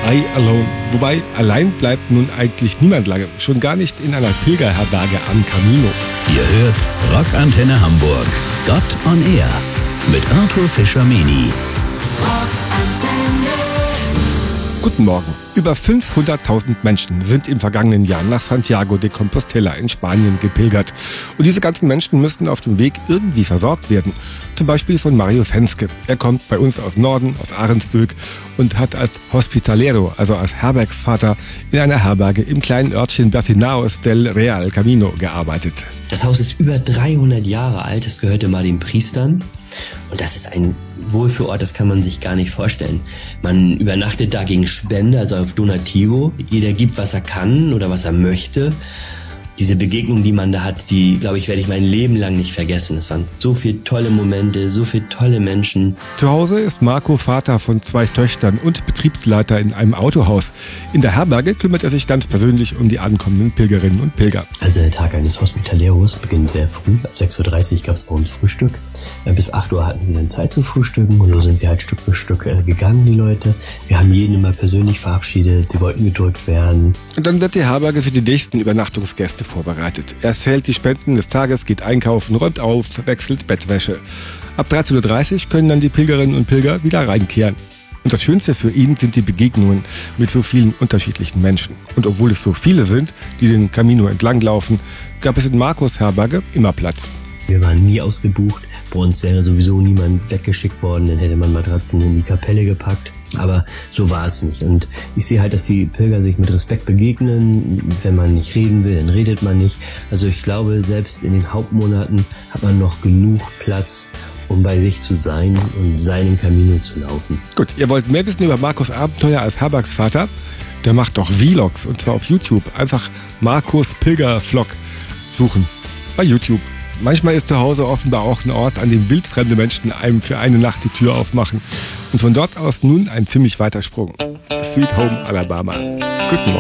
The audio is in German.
I Alone. Wobei, allein bleibt nun eigentlich niemand lange. Schon gar nicht in einer Pilgerherberge am Camino. Ihr hört Rockantenne Hamburg. Gott on Air mit Arthur Fischer-Meni. Guten Morgen. Über 500.000 Menschen sind im vergangenen Jahr nach Santiago de Compostela in Spanien gepilgert. Und diese ganzen Menschen müssten auf dem Weg irgendwie versorgt werden. Zum Beispiel von Mario Fenske. Er kommt bei uns aus Norden, aus Ahrensböck und hat als Hospitalero, also als Herbergsvater, in einer Herberge im kleinen Örtchen Bacinaos del Real Camino gearbeitet. Das Haus ist über 300 Jahre alt, es gehörte mal den Priestern. Und das ist ein Wohlfühlort, das kann man sich gar nicht vorstellen. Man übernachtet da gegen Spende, also auf Donativo. Jeder gibt, was er kann oder was er möchte. Diese Begegnung, die man da hat, die, glaube ich, werde ich mein Leben lang nicht vergessen. Es waren so viele tolle Momente, so viele tolle Menschen. Zu Hause ist Marco Vater von 2 Töchtern und Betriebsleiter in einem Autohaus. In der Herberge kümmert er sich ganz persönlich um die ankommenden Pilgerinnen und Pilger. Also der Tag eines Hospitaleros beginnt sehr früh. Ab 6.30 Uhr gab es bei uns Frühstück. Bis 8 Uhr hatten sie dann Zeit zu frühstücken und so sind sie halt Stück für Stück gegangen, die Leute. Wir haben jeden immer persönlich verabschiedet, sie wollten gedrückt werden. Und dann wird die Herberge für die nächsten Übernachtungsgäste vorbereitet. Er zählt die Spenden des Tages, geht einkaufen, räumt auf, wechselt Bettwäsche. Ab 13.30 Uhr können dann die Pilgerinnen und Pilger wieder reinkehren. Und das Schönste für ihn sind die Begegnungen mit so vielen unterschiedlichen Menschen. Und obwohl es so viele sind, die den Camino entlanglaufen, gab es in Marcos Herberge immer Platz. Wir waren nie ausgebucht. Bei uns wäre sowieso niemand weggeschickt worden, dann hätte man Matratzen in die Kapelle gepackt. Aber so war es nicht. Und ich sehe halt, dass die Pilger sich mit Respekt begegnen. Wenn man nicht reden will, dann redet man nicht. Also ich glaube, selbst in den Hauptmonaten hat man noch genug Platz, um bei sich zu sein und seinen Camino zu laufen. Gut, ihr wollt mehr wissen über Marcos Abenteuer als Herbergsvater? Der macht doch Vlogs, und zwar auf YouTube. Einfach Marcos Pilgervlog suchen bei YouTube. Manchmal ist zu Hause offenbar auch ein Ort, an dem wildfremde Menschen einem für eine Nacht die Tür aufmachen. Und von dort aus nun ein ziemlich weiter Sprung. Sweet Home Alabama. Guten Morgen.